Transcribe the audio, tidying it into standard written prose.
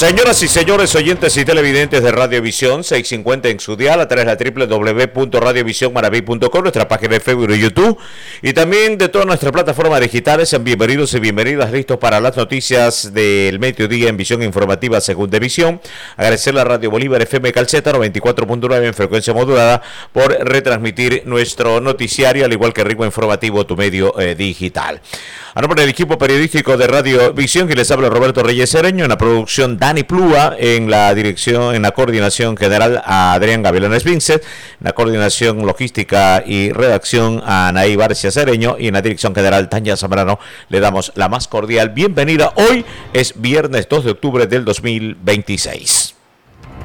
Señoras y señores, oyentes y televidentes de Radiovisión 650 en su dial, a través de la www.radiovisionmaraví.com, nuestra página de Facebook y YouTube, y también de todas nuestras plataformas digitales. Sean bienvenidos y bienvenidas, listos para las noticias del mediodía en Visión Informativa Segunda Visión. Agradecerle a Radio Bolívar FM Calceta 94.9 en frecuencia modulada por retransmitir nuestro noticiario, al igual que Ritmo Informativo, tu medio digital. A nombre del equipo periodístico de Radiovisión, que les habla Roberto Reyes Cereño, en la producción Dani Plúa, en la dirección, en la coordinación general a Adrián Gavilanes Vincent, en la coordinación logística y redacción a Anaí Barcia Cereño, y en la dirección general Tania Zambrano. Le damos la más cordial bienvenida. Hoy es viernes 2 de octubre del 2026.